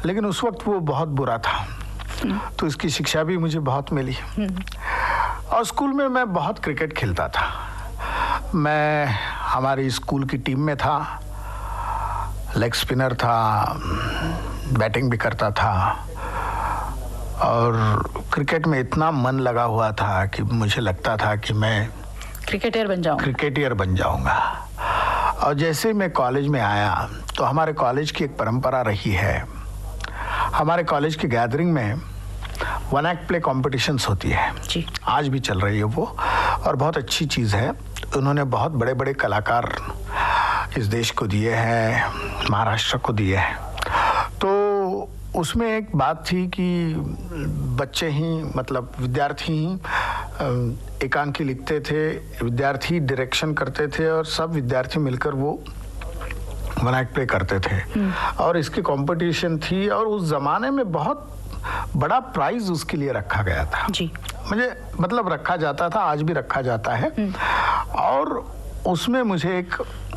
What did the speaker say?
लेकिन उस वक्त वो बहुत बुरा था, तो इसकी शिक्षा भी मुझे बहुत मिली। और स्कूल में मैं बहुत क्रिकेट खेलता था। मैं हमारी स्कूल की टीम में था, लेग स्पिनर था, बैटिंग भी करता था और क्रिकेट में इतना मन लगा हुआ था कि मुझे लगता था कि मैं क्रिकेटियर बन जाऊंगा। और जैसे मैं कॉलेज में आया तो हमारे कॉलेज की एक परंपरा रही है, हमारे कॉलेज की गैदरिंग में वन एक्ट प्ले कॉम्पिटिशन्स होती है जी। आज भी चल रही है वो, और बहुत अच्छी चीज़ है। उन्होंने बहुत बड़े बड़े कलाकार इस देश को दिए हैं, महाराष्ट्र को दिए हैं। तो उसमें एक बात थी कि बच्चे ही मतलब विद्यार्थी ही एकांकी लिखते थे, विद्यार्थी डायरेक्शन करते थे और सब विद्यार्थी मिलकर वो वन एक्ट प्ले करते थे। और इसकी कंपटीशन थी और उस जमाने में बहुत बड़ा प्राइज उसके लिए रखा गया था जी। मुझे मतलब रखा जाता था, आज भी रखा जाता है। और उसमें मुझे एक